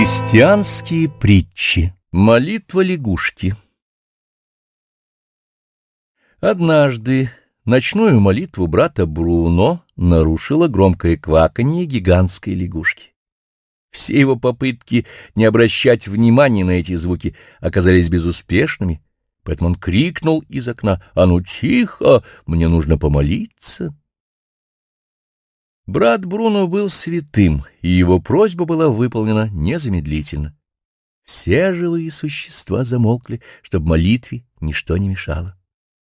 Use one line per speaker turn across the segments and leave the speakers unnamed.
Христианские притчи. Молитва лягушки. Однажды ночную молитву брата Бруно нарушило громкое кваканье гигантской лягушки. Все его попытки не обращать внимания на эти звуки оказались безуспешными, поэтому он крикнул из окна: «А ну тихо, мне нужно помолиться!» Брат Бруно был святым, и его просьба была выполнена незамедлительно. Все живые существа замолкли, чтобы молитве ничто не мешало.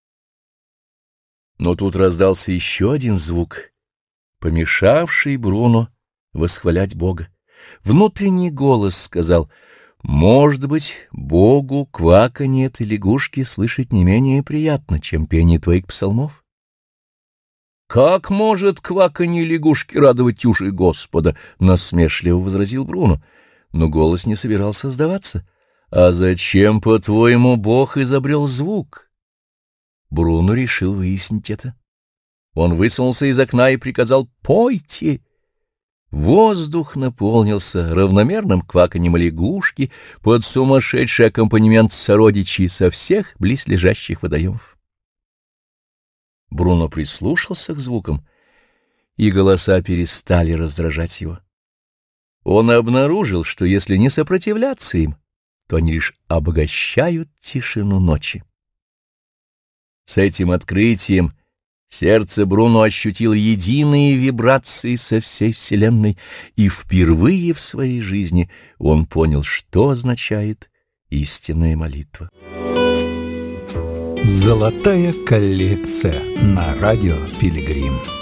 Но тут раздался еще один звук, помешавший Бруно восхвалять Бога. Внутренний голос сказал: «Может быть, Богу кваканье этой лягушки слышать не менее приятно, чем пение твоих псалмов?» «Как может кваканье лягушки радовать уши Господа?» — насмешливо возразил Бруно. Но голос не собирался сдаваться. «А зачем, по-твоему, Бог изобрел звук?» Бруно решил выяснить это. Он высунулся из окна и приказал: «Пойте!» Воздух наполнился равномерным кваканьем лягушки под сумасшедший аккомпанемент сородичей со всех близлежащих водоемов. Бруно прислушался к звукам, и голоса перестали раздражать его. Он обнаружил, что если не сопротивляться им, то они лишь обогащают тишину ночи. С этим открытием сердце Бруно ощутило единые вибрации со всей вселенной, и впервые в своей жизни он понял, что означает истинная молитва.
Золотая коллекция на радио Пилигрим.